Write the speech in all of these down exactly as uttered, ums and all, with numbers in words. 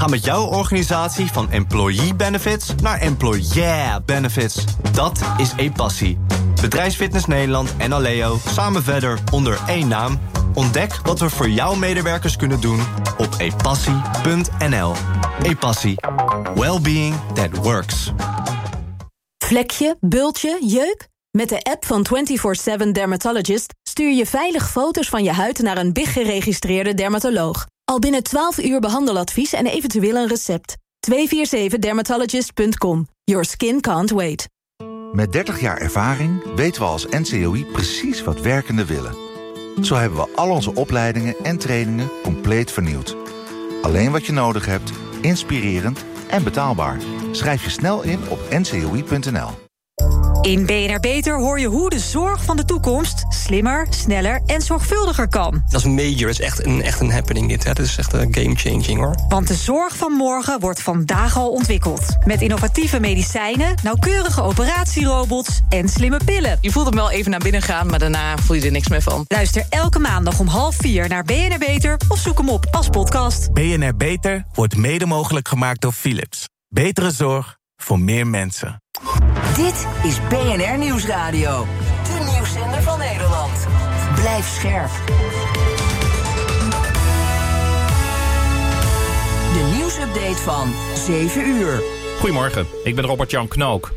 Ga met jouw organisatie van employee benefits naar employer benefits. Dat is ePassie. Bedrijfsfitness Nederland en Aleo samen verder onder één naam. Ontdek wat we voor jouw medewerkers kunnen doen op epassie punt n l. ePassie. Wellbeing that works. Vlekje, bultje, jeuk? Met de app van vierentwintig zeven Dermatologist stuur je veilig foto's van je huid naar een B I G-geregistreerde dermatoloog. Al binnen twaalf uur behandeladvies en eventueel een recept. twee vier zeven dermatologist punt com. Your skin can't wait. Met dertig jaar ervaring weten we als N C O I precies wat werkenden willen. Zo hebben we al onze opleidingen en trainingen compleet vernieuwd. Alleen wat je nodig hebt, inspirerend en betaalbaar. Schrijf je snel in op n c o i punt n l. In B N R Beter hoor je hoe de zorg van de toekomst slimmer, sneller en zorgvuldiger kan. Dat is major, dat is echt een, echt een happening dit. Hè. Dat is echt een game-changing hoor. Want de zorg van morgen wordt vandaag al ontwikkeld. Met innovatieve medicijnen, nauwkeurige operatierobots en slimme pillen. Je voelt hem wel even naar binnen gaan, maar daarna voel je er niks meer van. Luister elke maandag om half vier naar B N R Beter of zoek hem op als podcast. B N R Beter wordt mede mogelijk gemaakt door Philips. Betere zorg voor meer mensen. Dit is B N R Nieuwsradio. De nieuwszender van Nederland. Blijf scherp. De nieuwsupdate van zeven uur. Goedemorgen, ik ben Robert-Jan Knook.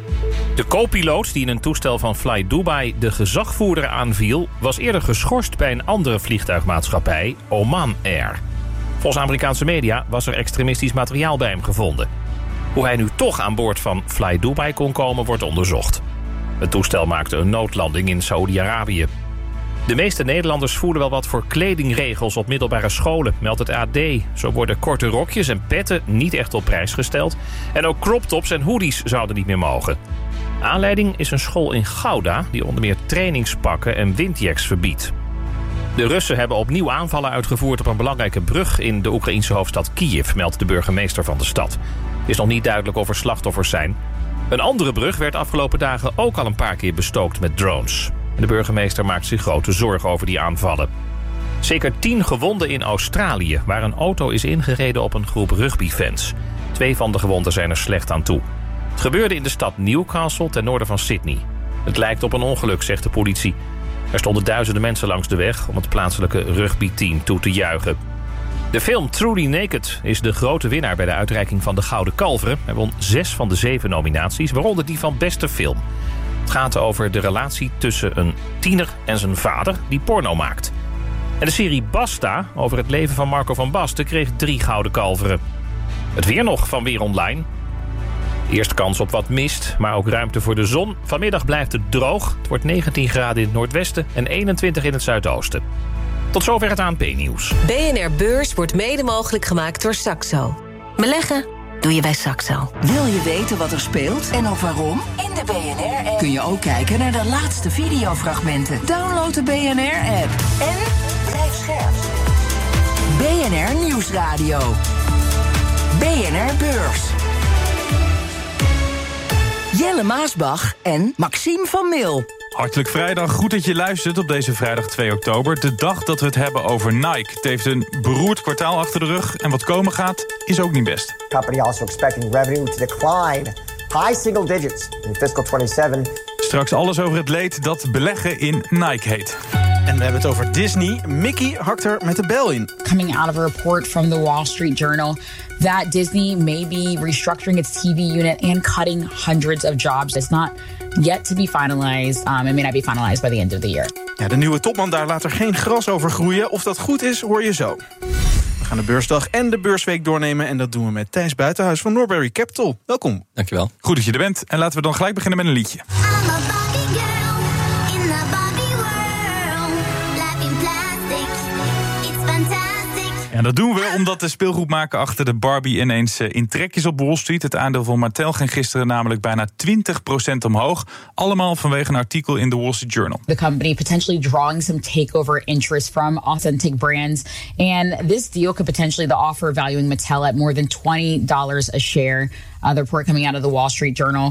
De co-piloot die in een toestel van Fly Dubai de gezagvoerder aanviel, was eerder geschorst bij een andere vliegtuigmaatschappij, Oman Air. Volgens Amerikaanse media was er extremistisch materiaal bij hem gevonden. Hoe hij nu toch aan boord van Fly Dubai kon komen, wordt onderzocht. Het toestel maakte een noodlanding in Saoedi-Arabië. De meeste Nederlanders voelen wel wat voor kledingregels op middelbare scholen, meldt het A D. Zo worden korte rokjes en petten niet echt op prijs gesteld. En ook croptops en hoodies zouden niet meer mogen. Aanleiding is een school in Gouda die onder meer trainingspakken en windjacks verbiedt. De Russen hebben opnieuw aanvallen uitgevoerd op een belangrijke brug in de Oekraïense hoofdstad Kiev, meldt de burgemeester van de stad. Het is nog niet duidelijk of er slachtoffers zijn. Een andere brug werd afgelopen dagen ook al een paar keer bestookt met drones. De burgemeester maakt zich grote zorgen over die aanvallen. Zeker tien gewonden in Australië, waar een auto is ingereden op een groep rugbyfans. Twee van de gewonden zijn er slecht aan toe. Het gebeurde in de stad Newcastle ten noorden van Sydney. Het lijkt op een ongeluk, zegt de politie. Er stonden duizenden mensen langs de weg om het plaatselijke rugbyteam toe te juichen. De film Truly Naked is de grote winnaar bij de uitreiking van de Gouden Kalveren. Hij won zes van de zeven nominaties, waaronder die van beste film. Het gaat over de relatie tussen een tiener en zijn vader die porno maakt. En de serie Basta, over het leven van Marco van Basten, kreeg drie Gouden Kalveren. Het weer nog van Weer Online. Eerst kans op wat mist, maar ook ruimte voor de zon. Vanmiddag blijft het droog. Het wordt negentien graden in het noordwesten en eenentwintig in het zuidoosten. Tot zover het A N P-nieuws. B N R Beurs wordt mede mogelijk gemaakt door Saxo. Beleggen doe je bij Saxo. Wil je weten wat er speelt en ook waarom? In de B N R-app kun je ook kijken naar de laatste videofragmenten. Download de B N R-app en blijf scherp. B N R Nieuwsradio. B N R Beurs. Jelle Maasbach en Maxime van Mil. Hartelijk vrijdag, goed dat je luistert op deze vrijdag twee oktober. De dag dat we het hebben over Nike. Het heeft een beroerd kwartaal achter de rug en wat komen gaat is ook niet best. The company also expecting revenue to decline high single digits in fiscal twenty-seven. Straks alles over het leed dat beleggen in Nike heet. En we hebben het over Disney. Mickey hakt er met de bel in. Coming out of a report from the Wall Street Journal that Disney may be restructuring its T V unit and cutting hundreds of jobs. It's not yet to be finalized. Um, it may not be finalized by the end of the year. Ja, de nieuwe topman daar laat er geen gras over groeien. Of dat goed is, hoor je zo. We gaan de beursdag en de beursweek doornemen. En dat doen we met Thijs Buitenhuis van Norbury Capital. Welkom. Dankjewel. Goed dat je er bent. En laten we dan gelijk beginnen met een liedje. En dat doen we omdat de speelgoedmaker achter de Barbie ineens in trekjes op Wall Street. Het aandeel van Mattel ging gisteren namelijk bijna twintig procent omhoog. Allemaal vanwege een artikel in de Wall Street Journal. The company potentially drawing some takeover interest from authentic brands. And this deal could potentially the offer valuing Mattel at more than twenty dollars a share. Uh, the report coming out of the Wall Street Journal.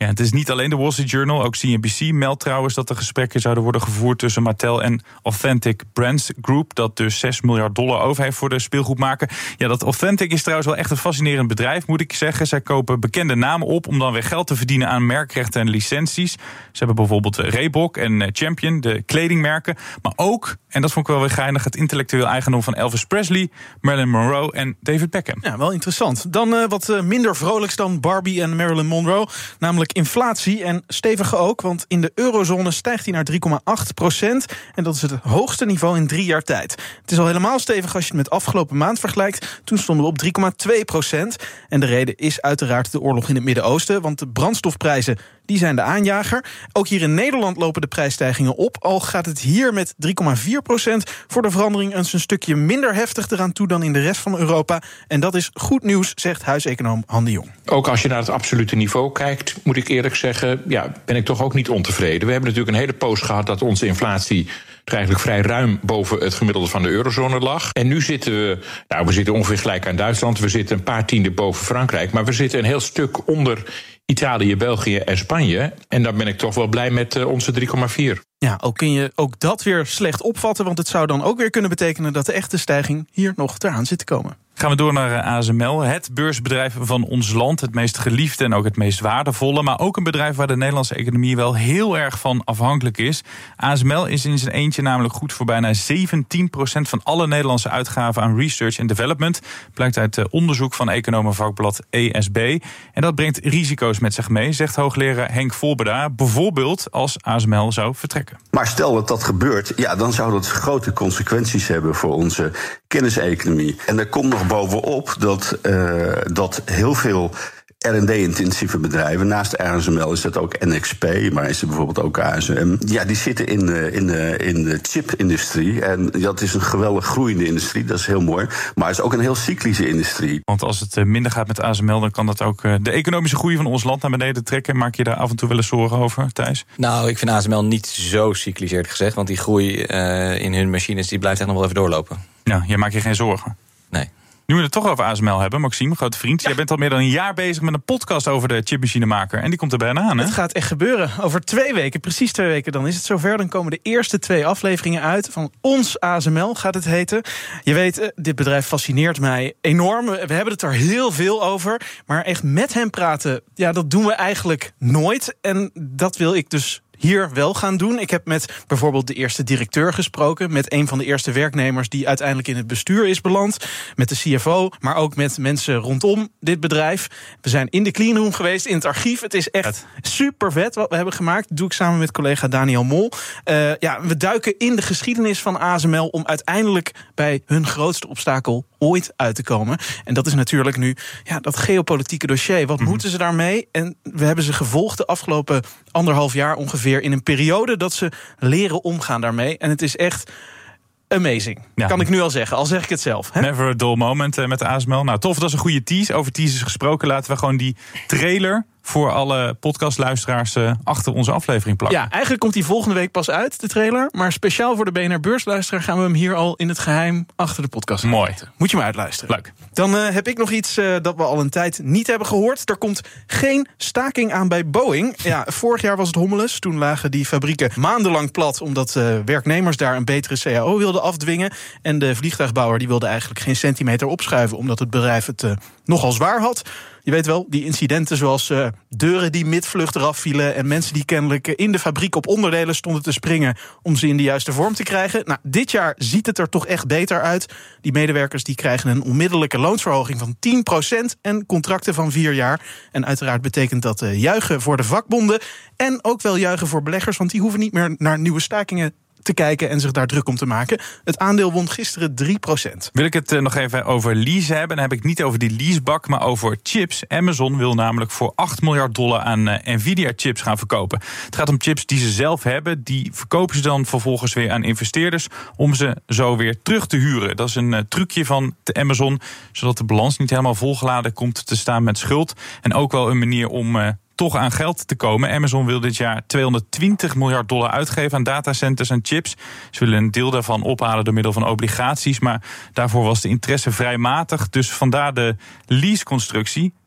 Ja, het is niet alleen de Wall Street Journal, ook C N B C meldt trouwens dat er gesprekken zouden worden gevoerd tussen Mattel en Authentic Brands Group, dat dus zes miljard dollar over heeft voor de speelgoedmaker. Ja, dat Authentic is trouwens wel echt een fascinerend bedrijf, moet ik zeggen. Zij kopen bekende namen op om dan weer geld te verdienen aan merkrechten en licenties. Ze hebben bijvoorbeeld Reebok en Champion, de kledingmerken, maar ook, en dat vond ik wel weer geinig, het intellectueel eigendom van Elvis Presley, Marilyn Monroe en David Beckham. Ja, wel interessant. Dan uh, wat uh, minder vrolijks dan Barbie en Marilyn Monroe, namelijk inflatie en stevige ook, want in de eurozone stijgt die naar drie komma acht procent en dat is het hoogste niveau in drie jaar tijd. Het is al helemaal stevig als je het met afgelopen maand vergelijkt. Toen stonden we op drie komma twee procent en de reden is uiteraard de oorlog in het Midden-Oosten, want de brandstofprijzen die zijn de aanjager. Ook hier in Nederland lopen de prijsstijgingen op, al gaat het hier met drie komma vier procent voor de verandering eens een stukje minder heftig eraan toe dan in de rest van Europa. En dat is goed nieuws, zegt huiseconoom Han de Jong. Ook als je naar het absolute niveau kijkt, moet ik eerlijk zeggen, ja, ben ik toch ook niet ontevreden. We hebben natuurlijk een hele poos gehad dat onze inflatie er eigenlijk vrij ruim boven het gemiddelde van de eurozone lag. En nu zitten we, nou, we zitten ongeveer gelijk aan Duitsland, we zitten een paar tienden boven Frankrijk, maar we zitten een heel stuk onder Italië, België en Spanje. En dan ben ik toch wel blij met uh, onze drie komma vier. Ja, ook kun je ook dat weer slecht opvatten, want het zou dan ook weer kunnen betekenen dat de echte stijging hier nog eraan zit te komen. Gaan we door naar A S M L, het beursbedrijf van ons land. Het meest geliefde en ook het meest waardevolle. Maar ook een bedrijf waar de Nederlandse economie wel heel erg van afhankelijk is. A S M L is in zijn eentje namelijk goed voor bijna zeventien procent van alle Nederlandse uitgaven aan research en development. Blijkt uit onderzoek van economenvakblad E S B. En dat brengt risico's met zich mee, zegt hoogleraar Henk Volberda. Bijvoorbeeld als A S M L zou vertrekken. Maar stel dat dat gebeurt, ja, dan zou dat grote consequenties hebben voor onze kenniseconomie. En er komt nog bovenop dat, uh, dat heel veel R en D-intensieve bedrijven, naast A S M L is dat ook N X P, maar is er bijvoorbeeld ook A S M. Ja, die zitten in de, in de, in de chip-industrie. En dat is een geweldig groeiende industrie, dat is heel mooi. Maar het is ook een heel cyclische industrie. Want als het minder gaat met A S M L, dan kan dat ook de economische groei van ons land naar beneden trekken. Maak je daar af en toe wel eens zorgen over, Thijs? Nou, ik vind A S M L niet zo cyclisch eerlijk gezegd, want die groei uh, in hun machines die blijft echt nog wel even doorlopen. Ja, jij maakt je geen zorgen? Nee. Nu we het toch over A S M L hebben, Maxime, grote vriend. Ja. Jij bent al meer dan een jaar bezig met een podcast over de chipmachinemaker. En die komt er bijna aan, hè? Het gaat echt gebeuren. Over twee weken, precies twee weken, dan is het zover. Dan komen de eerste twee afleveringen uit van Ons A S M L, gaat het heten. Je weet, dit bedrijf fascineert mij enorm. We hebben het er heel veel over. Maar echt met hem praten, ja, dat doen we eigenlijk nooit. En dat wil ik dus hier wel gaan doen. Ik heb met bijvoorbeeld de eerste directeur gesproken, met een van de eerste werknemers die uiteindelijk in het bestuur is beland, met de C F O, maar ook met mensen rondom dit bedrijf. We zijn in de cleanroom geweest, in het archief. Het is echt super vet wat we hebben gemaakt. Dat doe ik samen met collega Daniel Mol. Uh, ja, we duiken in de geschiedenis van A S M L om uiteindelijk bij hun grootste obstakel ooit uit te komen. En dat is natuurlijk nu ja, dat geopolitieke dossier. Wat mm-hmm. moeten ze daarmee? En we hebben ze gevolgd de afgelopen anderhalf jaar ongeveer in een periode dat ze leren omgaan daarmee. En het is echt amazing. Ja. Kan ik nu al zeggen, al zeg ik het zelf. Hè? Never a dull moment uh, met de A S M L. Nou, tof, dat is een goede tease. Over teasers gesproken, laten we gewoon die trailer voor alle podcastluisteraars uh, achter onze aflevering plakken. Ja, eigenlijk komt die volgende week pas uit, de trailer. Maar speciaal voor de B N R Beursluisteraar gaan we hem hier al in het geheim achter de podcast Mooi. Zetten. Moet je maar uitluisteren. Leuk. Dan uh, heb ik nog iets uh, dat we al een tijd niet hebben gehoord. Er komt geen staking aan bij Boeing. Ja, vorig jaar was het hommeles. Toen lagen die fabrieken maandenlang plat, omdat uh, werknemers daar een betere C A O wilden afdwingen. En de vliegtuigbouwer die wilde eigenlijk geen centimeter opschuiven, omdat het bedrijf het uh, nogal zwaar had. Je weet wel, die incidenten zoals uh, deuren die midvlucht eraf vielen en mensen die kennelijk in de fabriek op onderdelen stonden te springen om ze in de juiste vorm te krijgen. Nou, dit jaar ziet het er toch echt beter uit. Die medewerkers die krijgen een onmiddellijke loonsverhoging van tien procent en contracten van vier jaar. En uiteraard betekent dat uh, juichen voor de vakbonden en ook wel juichen voor beleggers, want die hoeven niet meer naar nieuwe stakingen te kijken en zich daar druk om te maken. Het aandeel won gisteren drie procent. Wil ik het uh, nog even over lease hebben. Dan heb ik het niet over die leasebak, maar over chips. Amazon wil namelijk voor acht miljard dollar aan uh, Nvidia-chips gaan verkopen. Het gaat om chips die ze zelf hebben. Die verkopen ze dan vervolgens weer aan investeerders om ze zo weer terug te huren. Dat is een uh, trucje van de Amazon, zodat de balans niet helemaal volgeladen komt te staan met schuld. En ook wel een manier om Uh, toch aan geld te komen. Amazon wil dit jaar tweehonderdtwintig miljard dollar uitgeven aan datacenters en chips. Ze willen een deel daarvan ophalen door middel van obligaties, maar daarvoor was de interesse vrij matig. Dus vandaar de leaseconstructie.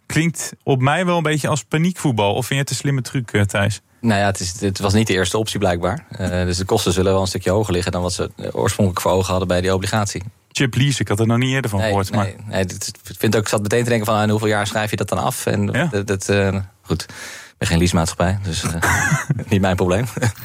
klinkt op mij wel een beetje als paniekvoetbal. Of vind je het een slimme truc, uh, Thijs? Nou ja, het, is, het was niet de eerste optie blijkbaar. Uh, dus de kosten zullen wel een stukje hoger liggen dan wat ze oorspronkelijk voor ogen hadden bij die obligatie. Chip lease, ik had er nog niet eerder van nee, gehoord. Maar... Nee, nee, ik vind ook, ik zat meteen te denken van aan hoeveel jaar schrijf je dat dan af? En ja? dat, dat, uh, goed, ik ben geen leasemaatschappij, dus uh, niet mijn probleem.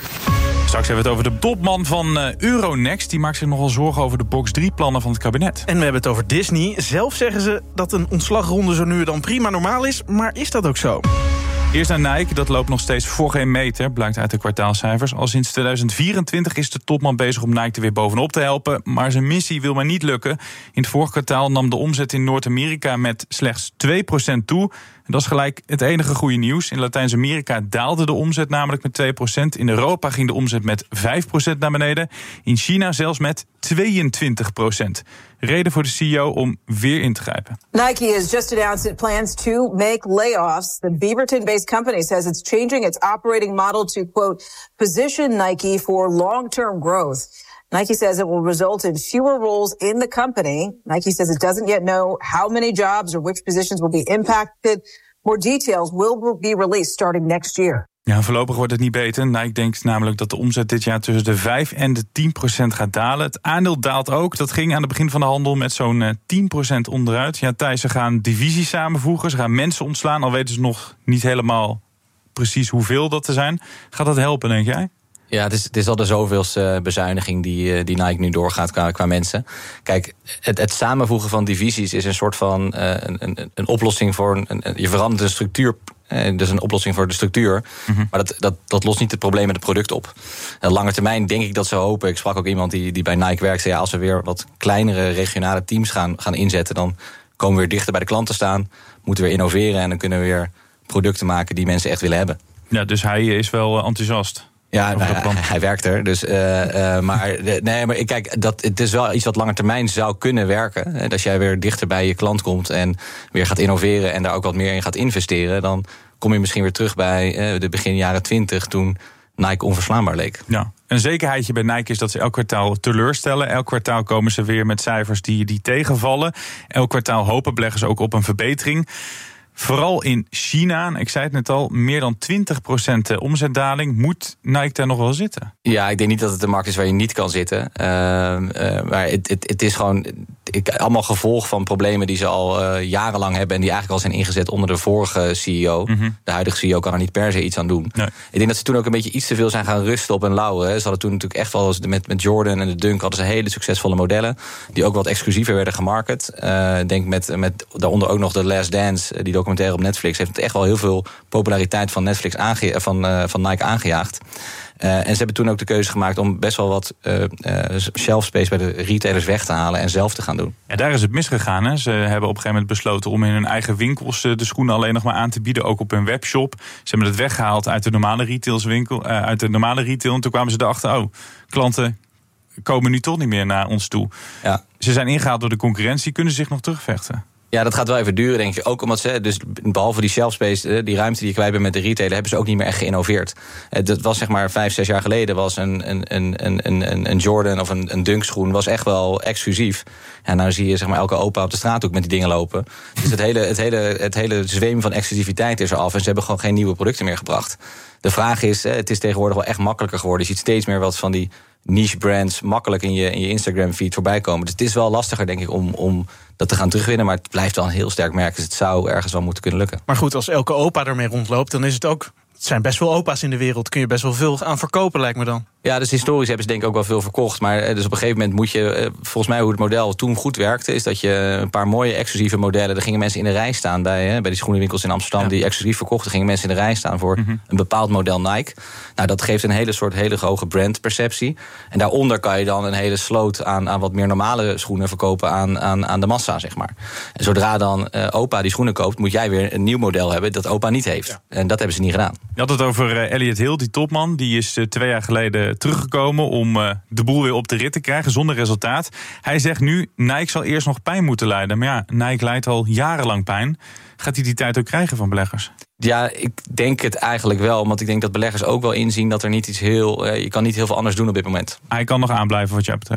Straks hebben we het over de topman van uh, Euronext. Die maakt zich nogal zorgen over de box drie plannen van het kabinet. En we hebben het over Disney. Zelf zeggen ze dat een ontslagronde zo nu en dan prima normaal is. Maar is dat ook zo? Eerst naar Nike, dat loopt nog steeds voor geen meter, blijkt uit de kwartaalcijfers. Al sinds tweeduizend vierentwintig is de topman bezig om Nike er weer bovenop te helpen. Maar zijn missie wil maar niet lukken. In het vorige kwartaal nam de omzet in Noord-Amerika met slechts twee procent toe. En dat is gelijk het enige goede nieuws. In Latijns-Amerika daalde de omzet namelijk met twee procent. In Europa ging de omzet met vijf procent naar beneden. In China zelfs met tweeëntwintig procent. Reden voor de C E O om weer in te grijpen. Nike has just announced it plans to make layoffs. The Beaverton-based company says it's changing its operating model to, quote, position Nike for long-term growth. Nike says it will result in fewer roles in the company. Nike says it doesn't yet know how many jobs or which positions will be impacted. More details will be released starting next year. Ja, voorlopig wordt het niet beter. Nike denkt namelijk dat de omzet dit jaar tussen de vijf en de tien procent gaat dalen. Het aandeel daalt ook. Dat ging aan het begin van de handel met zo'n tien procent onderuit. Ja, Thijs, ze gaan divisies samenvoegen. Ze gaan mensen ontslaan. Al weten ze nog niet helemaal precies hoeveel dat er zijn. Gaat dat helpen, denk jij? Ja, het is, het is al de zoveelste bezuiniging die, die Nike nu doorgaat qua, qua mensen. Kijk, het, het samenvoegen van divisies is een soort van uh, een, een, een oplossing voor een, een, je verandert een structuur. Dus een oplossing voor de structuur. Mm-hmm. Maar dat, dat, dat lost niet het probleem met het product op. En lange termijn denk ik dat ze hopen. Ik sprak ook iemand die, die bij Nike werkt. Ja, als we weer wat kleinere regionale teams gaan, gaan inzetten, dan komen we weer dichter bij de klant te staan. Moeten we weer innoveren en dan kunnen we weer producten maken die mensen echt willen hebben. Ja, dus hij is wel enthousiast. Ja, nou, hij, hij werkt er. Dus, uh, uh, maar nee, maar kijk, dat, het is wel iets wat lange termijn zou kunnen werken. Als jij weer dichter bij je klant komt en weer gaat innoveren en daar ook wat meer in gaat investeren, dan kom je misschien weer terug bij uh, de begin jaren twintig, toen Nike onverslaanbaar leek. Ja. Een zekerheidje bij Nike is dat ze elk kwartaal teleurstellen. Elk kwartaal komen ze weer met cijfers die, die tegenvallen. Elk kwartaal hopen beleggers ook op een verbetering. Vooral in China, ik zei het net al, meer dan twintig procent omzetdaling. Moet Nike daar nog wel zitten? Ja, ik denk niet dat het een markt is waar je niet kan zitten. Uh, uh, maar het, het, het is gewoon ik, allemaal gevolg van problemen die ze al uh, jarenlang hebben en die eigenlijk al zijn ingezet onder de vorige C E O. Mm-hmm. De huidige C E O kan er niet per se iets aan doen. Nee. Ik denk dat ze toen ook een beetje iets te veel zijn gaan rusten op hun lauwen. Ze hadden toen natuurlijk echt wel met, met Jordan en de Dunk hadden ze hele succesvolle modellen die ook wat exclusiever werden gemarket. Uh, ik denk met, met daaronder ook nog The Last Dance, die documentaire op Netflix, heeft het echt wel heel veel populariteit van Netflix aange- van, uh, van Nike aangejaagd. Uh, en ze hebben toen ook de keuze gemaakt om best wel wat uh, uh, shelf space bij de retailers weg te halen en zelf te gaan doen. Ja, daar is het misgegaan. Hè. Ze hebben op een gegeven moment besloten om in hun eigen winkels de schoenen alleen nog maar aan te bieden, ook op hun webshop. Ze hebben het weggehaald uit de normale retailswinkel, uh, uit de normale retail. En toen kwamen ze erachter, oh, klanten komen nu toch niet meer naar ons toe. Ja. Ze zijn ingehaald door de concurrentie, kunnen ze zich nog terugvechten? Ja, dat gaat wel even duren, denk ik. Ook omdat ze, dus behalve die shelf space, die ruimte die je kwijt bent met de retailer, hebben ze ook niet meer echt geïnnoveerd. Dat was zeg maar vijf, zes jaar geleden, was een, een, een, een, een Jordan of een, een Dunk schoen was echt wel exclusief. En nou zie je zeg maar elke opa op de straat ook met die dingen lopen. Dus het hele, het hele, het hele zweem van exclusiviteit is er af en ze hebben gewoon geen nieuwe producten meer gebracht. De vraag is, het is tegenwoordig wel echt makkelijker geworden. Je ziet steeds meer wat van die niche brands makkelijk in je, in je Instagram feed voorbij komen. Dus het is wel lastiger, denk ik, om, om dat te gaan terugwinnen. Maar het blijft wel een heel sterk merk. Dus het zou ergens wel moeten kunnen lukken. Maar goed, als elke opa ermee rondloopt, dan is het ook, het zijn best wel opa's in de wereld. Kun je best wel veel aan verkopen, lijkt me dan. Ja, dus historisch hebben ze denk ik ook wel veel verkocht. Maar dus op een gegeven moment moet je, volgens mij hoe het model toen goed werkte, is dat je een paar mooie exclusieve modellen, er gingen mensen in de rij staan bij, hè, bij die schoenenwinkels in Amsterdam, ja, die exclusief verkochten, gingen mensen in de rij staan voor mm-hmm. een bepaald model Nike. Nou, dat geeft een hele soort hele hoge brandperceptie. En daaronder kan je dan een hele sloot aan, aan wat meer normale schoenen verkopen aan, aan, aan de massa, zeg maar. En zodra dan uh, opa die schoenen koopt, moet jij weer een nieuw model hebben dat opa niet heeft. Ja. En dat hebben ze niet gedaan. Je had het over uh, Elliot Hill, die topman. Die is uh, twee jaar geleden teruggekomen om uh, de boel weer op de rit te krijgen, zonder resultaat. Hij zegt nu, Nike zal eerst nog pijn moeten lijden. Maar ja, Nike lijdt al jarenlang pijn. Gaat hij die tijd ook krijgen van beleggers? Ja, ik denk het eigenlijk wel. Want ik denk dat beleggers ook wel inzien dat er niet iets heel, uh, je kan niet heel veel anders doen op dit moment. Hij kan nog aanblijven wat jou betreft.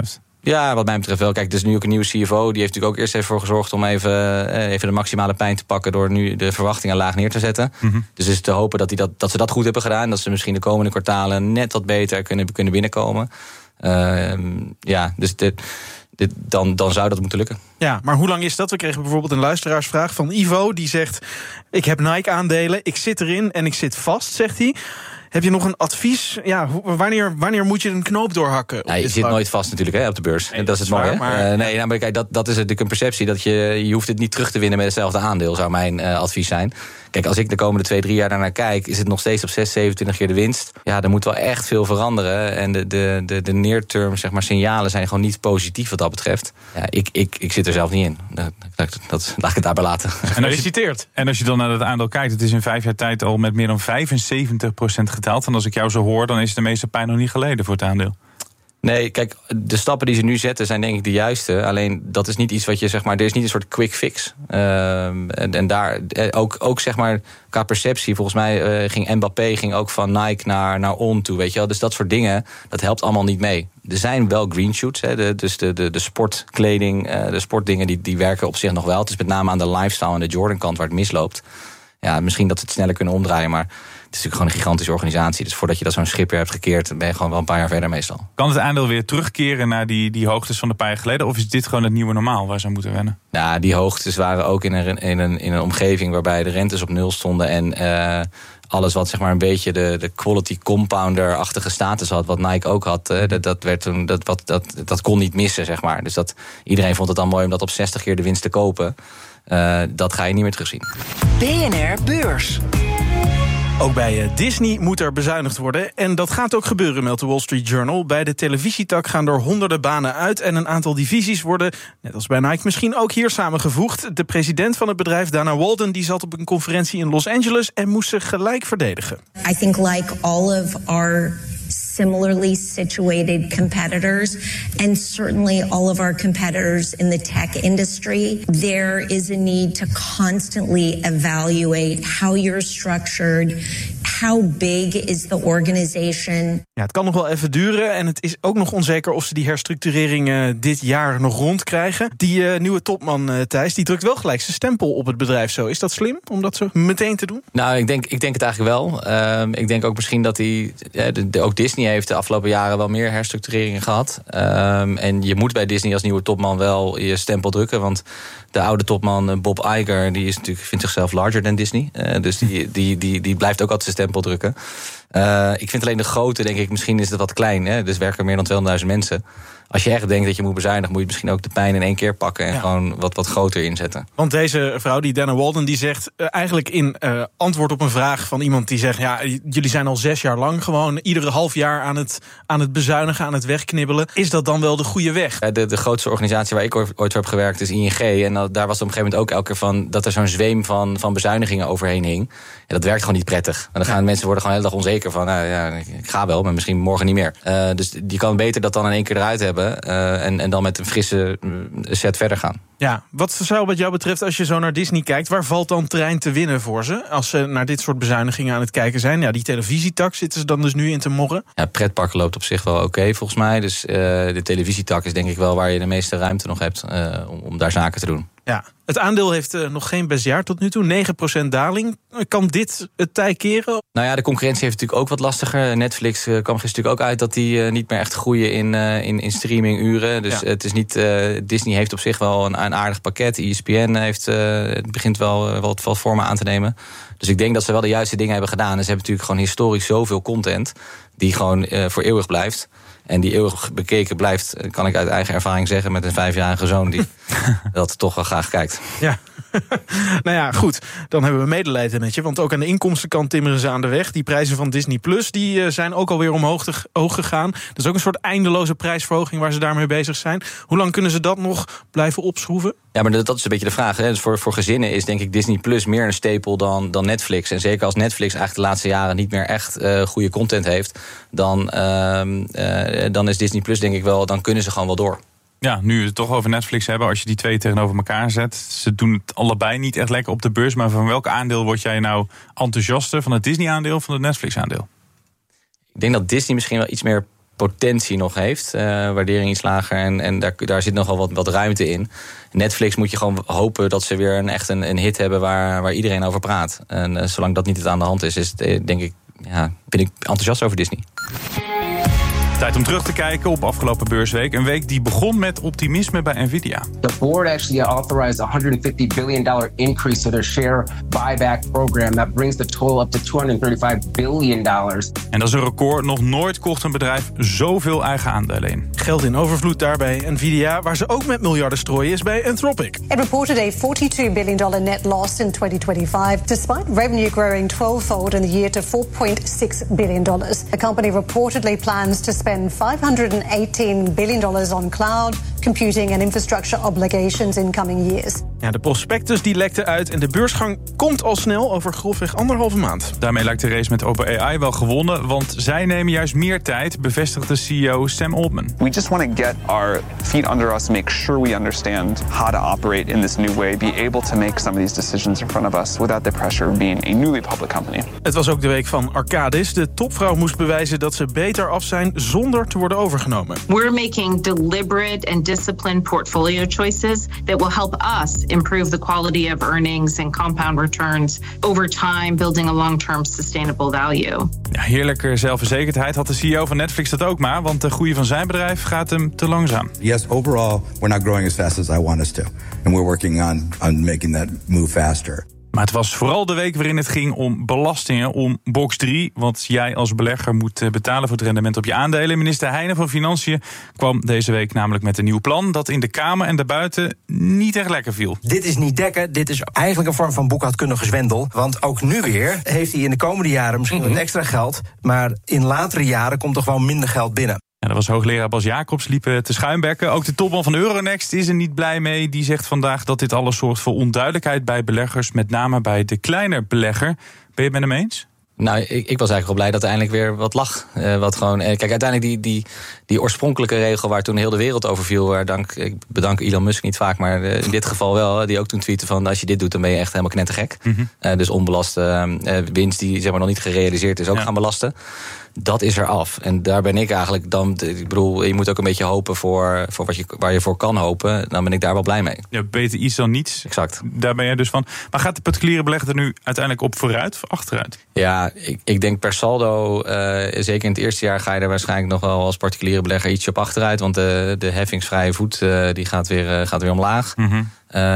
Ja, wat mij betreft wel. Kijk, er is nu ook een nieuwe C F O. Die heeft natuurlijk ook eerst even voor gezorgd om even, even de maximale pijn te pakken door nu de verwachtingen laag neer te zetten. Mm-hmm. Dus is te hopen dat, die dat, dat ze dat goed hebben gedaan. Dat ze misschien de komende kwartalen net wat beter kunnen, kunnen binnenkomen. Uh, ja, dus dit, dit, dan, dan zou dat moeten lukken. Ja, maar hoe lang is dat? We kregen bijvoorbeeld een luisteraarsvraag van Ivo. Die zegt, ik heb Nike-aandelen, ik zit erin en ik zit vast, zegt hij. Heb je nog een advies? Ja, wanneer, wanneer moet je een knoop doorhakken? Ja, je zit vlak? nooit vast natuurlijk hè, op de beurs. Nee, dat is het mooie. Maar... Uh, nee, nou, maar kijk, dat, dat is natuurlijk een perceptie. Dat je, je hoeft het niet terug te winnen met hetzelfde aandeel, zou mijn uh, advies zijn. Kijk, als ik de komende twee, drie jaar daarnaar kijk, is het nog steeds op zes, zevenentwintig keer de winst. Ja, er moet wel echt veel veranderen. En de, de, de, de near-term, zeg maar, signalen zijn gewoon niet positief wat dat betreft. Ja, ik, ik, ik zit er zelf niet in. Dat, dat, dat laat ik het daarbij laten. En als, je, en als je dan naar het aandeel kijkt, het is in vijf jaar tijd al met meer dan vijfenzeventig procent gedaald. En als ik jou zo hoor, dan is de meeste pijn nog niet geleden voor het aandeel. Nee, kijk, de stappen die ze nu zetten zijn denk ik de juiste. Alleen dat is niet iets wat je, zeg maar, er is niet een soort quick fix. Uh, en, en daar ook, ook, zeg maar, qua perceptie, volgens mij uh, ging Mbappé ging ook van Nike naar, naar On toe, weet je wel. Dus dat soort dingen, dat helpt allemaal niet mee. Er zijn wel green shoots, hè, de, dus de, de, de sportkleding, uh, de sportdingen, die, die werken op zich nog wel. Het is met name aan de lifestyle en de Jordan kant waar het misloopt. Ja, misschien dat ze het sneller kunnen omdraaien, maar het is natuurlijk gewoon een gigantische organisatie. Dus voordat je dat zo'n schip weer hebt gekeerd, ben je gewoon wel een paar jaar verder meestal. Kan het aandeel weer terugkeren naar die, die hoogtes van een paar jaar geleden? Of is dit gewoon het nieuwe normaal waar ze aan moeten wennen? Nou, die hoogtes waren ook in een, in een, in een omgeving waarbij de rentes op nul stonden. En uh, alles wat, zeg maar, een beetje de, de quality compounder-achtige status had, wat Nike ook had, uh, dat, dat, werd toen, dat, wat, dat, dat kon niet missen, zeg maar. Dus dat, iedereen vond het dan mooi om dat op zestig keer de winst te kopen. Uh, dat ga je niet meer terugzien. B N R Beurs. Ook bij Disney moet er bezuinigd worden. En dat gaat ook gebeuren, meldt de Wall Street Journal. Bij de televisietak gaan er honderden banen uit. En een aantal divisies worden, net als bij Nike, misschien ook hier samengevoegd. De president van het bedrijf, Dana Walden, die zat op een conferentie in Los Angeles en moest zich gelijk verdedigen. I think like all of our similarly situated competitors, and certainly all of our competitors in the tech industry, there is a need to constantly evaluate how you're structured, how big is the organization. Ja, het kan nog wel even duren en het is ook nog onzeker of ze die herstructurering uh, dit jaar nog rondkrijgen. Die uh, nieuwe topman uh, Thijs, die drukt wel gelijk zijn stempel op het bedrijf zo. Is dat slim om dat zo meteen te doen? Nou, ik denk, ik denk het eigenlijk wel. Uh, ik denk ook misschien dat hij, ja, de, de, ook Disney heeft de afgelopen jaren wel meer herstructureringen gehad. Um, en je moet bij Disney als nieuwe topman wel je stempel drukken. Want de oude topman Bob Iger, die is natuurlijk, vindt zichzelf larger than Disney. Uh, dus die, die, die, die blijft ook altijd zijn stempel drukken. Uh, ik vind alleen de grootte, denk ik, misschien is het wat klein. Hè? Dus werken meer dan tweehonderdduizend mensen. Als je echt denkt dat je moet bezuinigen, moet je misschien ook de pijn in één keer pakken en ja. gewoon wat, wat groter inzetten. Want deze vrouw, die Dana Walden, die zegt uh, eigenlijk in uh, antwoord op een vraag van iemand die zegt, ja, jullie zijn al zes jaar lang gewoon iedere half jaar aan het, aan het bezuinigen, aan het wegknibbelen. Is dat dan wel de goede weg? De, de grootste organisatie waar ik ooit voor heb gewerkt is I N G. En daar was het op een gegeven moment ook elke keer van dat er zo'n zweem van, van bezuinigingen overheen hing. Ja, dat werkt gewoon niet prettig. En dan gaan ja. mensen worden gewoon de hele dag onzeker van, nou ja, ik ga wel, maar misschien morgen niet meer. Uh, dus je kan beter dat dan in één keer eruit hebben. Uh, en, en dan met een frisse set verder gaan. Ja, wat zou wat jou betreft, als je zo naar Disney kijkt, waar valt dan terrein te winnen voor ze? Als ze naar dit soort bezuinigingen aan het kijken zijn. Ja, die televisietak zitten ze dan dus nu in te morren. Ja, pretparken loopt op zich wel oké, okay, volgens mij. Dus uh, de televisietak is denk ik wel waar je de meeste ruimte nog hebt uh, om, om daar zaken te doen. Ja, het aandeel heeft uh, nog geen best jaar tot nu toe. negen procent daling. Kan dit het tij keren? Nou ja, de concurrentie heeft natuurlijk ook wat lastiger. Netflix uh, kwam gisteren natuurlijk ook uit dat die uh, niet meer echt groeien in, uh, in, in streaminguren. Dus ja. het is niet, uh, Disney heeft op zich wel een, een aardig pakket. E S P N heeft, uh, het begint wel uh, wat, wat vormen aan te nemen. Dus ik denk dat ze wel de juiste dingen hebben gedaan. En ze hebben natuurlijk gewoon historisch zoveel content die gewoon uh, voor eeuwig blijft. En die eeuwig bekeken blijft, kan ik uit eigen ervaring zeggen, met een vijfjarige zoon die dat toch wel graag kijkt. Ja, nou ja, goed. Dan hebben we medelijden met je. Want ook aan de inkomstenkant timmeren ze aan de weg. Die prijzen van Disney Plus die zijn ook alweer omhoog te, hoog gegaan. Dat is ook een soort eindeloze prijsverhoging waar ze daarmee bezig zijn. Hoe lang kunnen ze dat nog blijven opschroeven? Ja, maar dat is een beetje de vraag. Hè. Dus voor, voor gezinnen is denk ik Disney Plus meer een stapel dan, dan Netflix. En zeker als Netflix eigenlijk de laatste jaren niet meer echt uh, goede content heeft, dan, uh, uh, dan is Disney Plus denk ik wel, dan kunnen ze gewoon wel door. Ja, nu we het toch over Netflix hebben, als je die twee tegenover elkaar zet, ze doen het allebei niet echt lekker op de beurs, maar van welk aandeel word jij nou enthousiaster? Van het Disney-aandeel of van het Netflix-aandeel? Ik denk dat Disney misschien wel iets meer potentie nog heeft. Uh, waardering iets lager en, en daar, daar zit nogal wat, wat ruimte in. Netflix moet je gewoon hopen dat ze weer een, echt een, een hit hebben waar, waar iedereen over praat. En uh, zolang dat niet het aan de hand is, is het, denk ik, ja, ben ik enthousiast over Disney. Tijd om terug te kijken op afgelopen beursweek. Een week die begon met optimisme bij Nvidia. The board actually authorized a one hundred fifty billion dollars increase to their share buyback program. That brings the total up to two hundred thirty-five billion dollars. En dat is een record. Nog nooit kocht een bedrijf zoveel eigen aandelen in. Geld in overvloed daarbij Nvidia, waar ze ook met miljarden strooien, is bij Anthropic. It reported a forty-two billion dollars net loss in twenty twenty-five, despite revenue growing twelve-fold in the year to four point six billion dollars. The company reportedly plans to spend five hundred eighteen billion dollars on cloud, computing and infrastructure obligations in coming years. Ja, de prospectus die lekte uit en de beursgang komt al snel over grofweg anderhalve maand. Daarmee lijkt de race met OpenAI wel gewonnen, want zij nemen juist meer tijd, bevestigt de C E O Sam Altman. We just want to get our feet under us, make sure we understand how to operate in this new way, be able to make some of these decisions in front of us without the pressure of being a newly public company. Het was ook de week van Arcadis. De topvrouw moest bewijzen dat ze beter af zijn zonder te worden overgenomen. We're making deliberate and disciplined portfolio choices that will help us improve the quality of earnings and compound returns over time, building a long-term sustainable value. Ja, heerlijke zelfverzekerdheid had de C E O van Netflix dat ook maar, want de groei van zijn bedrijf gaat hem te langzaam. Yes, overall we're not growing as fast as I want us to. And we're working on, on making that move faster. Maar het was vooral de week waarin het ging om belastingen, om box drie. Wat jij als belegger moet betalen voor het rendement op je aandelen. Minister Heijnen van Financiën kwam deze week namelijk met een nieuw plan dat in de Kamer en daarbuiten niet echt lekker viel. Dit is niet dekken, dit is eigenlijk een vorm van boekhoudkundige zwendel. Want ook nu weer heeft hij in de komende jaren misschien wat extra geld, maar in latere jaren komt er gewoon minder geld binnen. Ja, dat was hoogleraar Bas Jacobs, liep te schuimbekken. Ook de topman van Euronext is er niet blij mee. Die zegt vandaag dat dit alles zorgt voor onduidelijkheid bij beleggers, met name bij de kleine belegger. Ben je het met hem eens? Nou, ik, ik was eigenlijk wel blij dat er eindelijk weer wat lag. Uh, wat gewoon, uh, kijk, uiteindelijk die, die, die oorspronkelijke regel waar toen heel de wereld over viel, waar dank, ik bedank Elon Musk niet vaak, maar uh, in dit geval wel, die ook toen tweette van als je dit doet, dan ben je echt helemaal knettergek. Mm-hmm. Uh, dus onbelaste uh, winst die zeg maar nog niet gerealiseerd is, ook ja. gaan belasten. Dat is er af. En daar ben ik eigenlijk dan. Ik bedoel, je moet ook een beetje hopen voor, voor wat je, waar je voor kan hopen. Dan ben ik daar wel blij mee. Ja, beter iets dan niets. Exact. Daar ben jij dus van. Maar gaat de particuliere belegger er nu uiteindelijk op vooruit of achteruit? Ja, ik, ik denk per saldo, uh, zeker in het eerste jaar ga je er waarschijnlijk nog wel als particuliere belegger ietsje op achteruit. Want de, de heffingsvrije voet uh, die gaat weer, uh, gaat weer omlaag. Mm-hmm.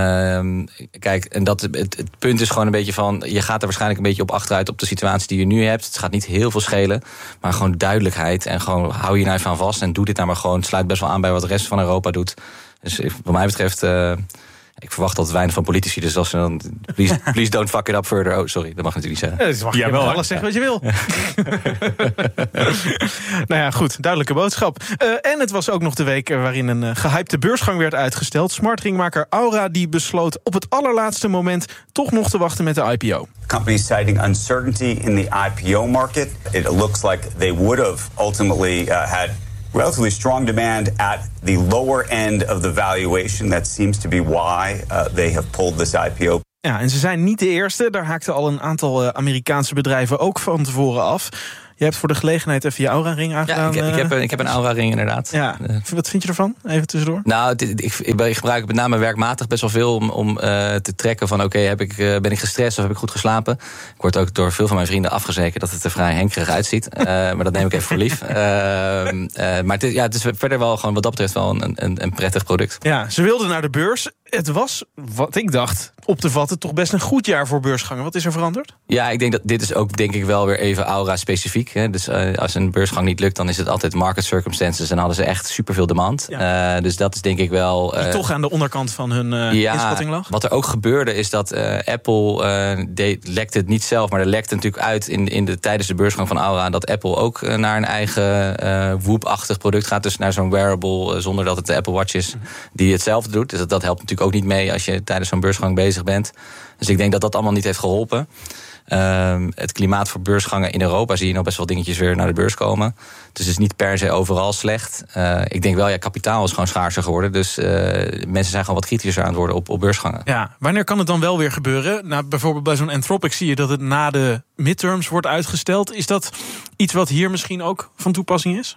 Uh, kijk, en dat, het, het punt is gewoon een beetje van, je gaat er waarschijnlijk een beetje op achteruit op de situatie die je nu hebt. Het gaat niet heel veel schelen, maar gewoon duidelijkheid. En gewoon hou je nou even aan vast en doe dit nou maar gewoon. Het sluit best wel aan bij wat de rest van Europa doet. Dus wat mij betreft, uh, ik verwacht altijd weinig van politici. Dus als ze dan, please, please don't fuck it up further. Oh, sorry, dat mag natuurlijk niet zeggen. Ja, dat mag je ja, wel alles zeggen wat je wil. Nou ja, goed, duidelijke boodschap. Uh, en het was ook nog de week waarin een uh, gehypte beursgang werd uitgesteld. Smartringmaker Aura die besloot op het allerlaatste moment toch nog te wachten met de I P O. Companies citing uncertainty in the I P O market. It looks like they would have ultimately uh, had relatively strong demand at the lower end of the valuation. That seems to be why uh, they have pulled this I P O. Ja, en ze zijn niet de eerste. Daar haakten al een aantal uh, Amerikaanse bedrijven ook van tevoren af. Je hebt voor de gelegenheid even je Aura-ring aangedaan. Ja, ik, ik, heb, ik heb een Aura-ring inderdaad. Ja. Wat vind je ervan? Even tussendoor. Nou, ik, ik, ik gebruik met name werkmatig best wel veel om, om uh, te trekken van oké, okay, uh, ben ik gestrest of heb ik goed geslapen? Ik word ook door veel van mijn vrienden afgezekerd dat het er vrij henkerig uitziet. Uh, maar dat neem ik even voor lief. Uh, uh, maar het is, ja, het is verder wel gewoon wat dat betreft wel een, een, een prettig product. Ja, ze wilden naar de beurs. Het was, wat ik dacht, op te vatten toch best een goed jaar voor beursgangen. Wat is er veranderd? Ja, ik denk dat dit is ook denk ik wel weer even Aura-specifiek. Hè. Dus uh, als een beursgang niet lukt, dan is het altijd market circumstances. En hadden ze echt superveel demand. Ja. Uh, dus dat is denk ik wel Uh, Die toch aan de onderkant van hun uh, ja, inschatting lag? Wat er ook gebeurde is dat uh, Apple uh, deed, lekte het niet zelf, maar er lekte natuurlijk uit in, in de, tijdens de beursgang van Aura dat Apple ook uh, naar een eigen uh, Whoop-achtig product gaat. Dus naar zo'n wearable, uh, zonder dat het de Apple Watch is, die hetzelfde doet. Dus dat, dat helpt natuurlijk ook niet mee als je tijdens zo'n beursgang bezig bent. Dus ik denk dat dat allemaal niet heeft geholpen. Uh, het klimaat voor beursgangen in Europa zie je nog best wel dingetjes weer naar de beurs komen. Dus het is niet per se overal slecht. Uh, ik denk wel, ja, kapitaal is gewoon schaarser geworden. Dus uh, mensen zijn gewoon wat kritischer aan het worden op, op beursgangen. Ja, wanneer kan het dan wel weer gebeuren? Nou, bijvoorbeeld bij zo'n Anthropic zie je dat het na de midterms wordt uitgesteld. Is dat iets wat hier misschien ook van toepassing is?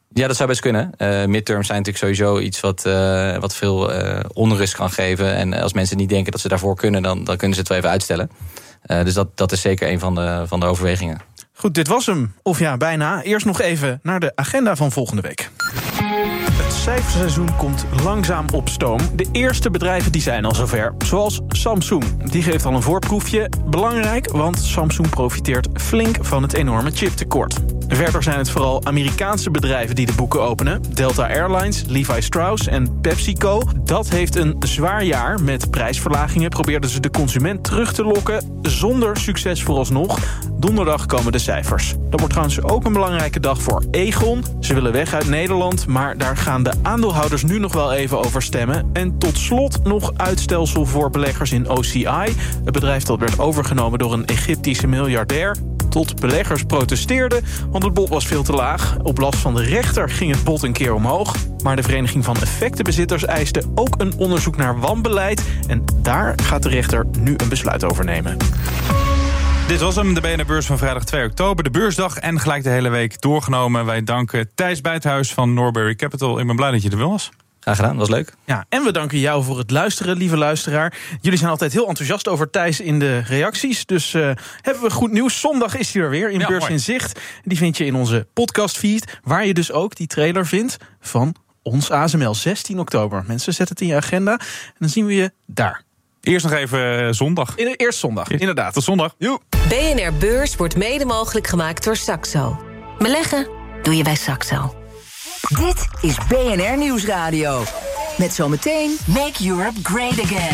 Ja, dat zou best kunnen. Uh, midterms zijn natuurlijk sowieso iets wat, uh, wat veel uh, onrust kan geven. En als mensen niet denken dat ze daarvoor kunnen, dan, dan kunnen ze het wel even uitstellen. Uh, dus dat, dat is zeker een van de, van de overwegingen. Goed, dit was hem. Of ja, bijna. Eerst nog even naar de agenda van volgende week. Het cijferseizoen komt langzaam op stoom. De eerste bedrijven die zijn al zover, zoals Samsung. Die geeft al een voorproefje. Belangrijk, want Samsung profiteert flink van het enorme chiptekort. Verder zijn het vooral Amerikaanse bedrijven die de boeken openen. Delta Airlines, Levi Strauss en PepsiCo. Dat heeft een zwaar jaar. Met prijsverlagingen probeerden ze de consument terug te lokken. Zonder succes vooralsnog. Donderdag komen de cijfers. Dat wordt trouwens ook een belangrijke dag voor Egon. Ze willen weg uit Nederland, maar daar gaan de aandeelhouders nu nog wel even over stemmen. En tot slot nog uitstelselvoor beleggers in O C I. Het bedrijf dat werd overgenomen door een Egyptische miljardair. Tot beleggers protesteerden, want het bod was veel te laag. Op last van de rechter ging het bod een keer omhoog. Maar de Vereniging van Effectenbezitters eiste ook een onderzoek naar wanbeleid. En daar gaat de rechter nu een besluit over nemen. Dit was hem, de B N R-beurs van vrijdag twee oktober. De beursdag en gelijk de hele week doorgenomen. Wij danken Thijs Buithuis van Norbury Capital. Ik ben blij dat je er was. Graag gedaan, dat was leuk. Ja, en we danken jou voor het luisteren, lieve luisteraar. Jullie zijn altijd heel enthousiast over Thijs in de reacties. Dus uh, hebben we goed nieuws. Zondag is hij er weer in ja, Beurs mooi. in Zicht. Die vind je in onze podcastfeed, waar je dus ook die trailer vindt van ons A S M L. zestien oktober. Mensen, zet het in je agenda en dan zien we je daar. Eerst nog even uh, zondag. In, eerst zondag, Eerst, inderdaad. Tot zondag. Joep. B N R Beurs wordt mede mogelijk gemaakt door Saxo. Beleggen doe je bij Saxo. Dit is B N R Nieuwsradio. Met zometeen Make Europe Great Again.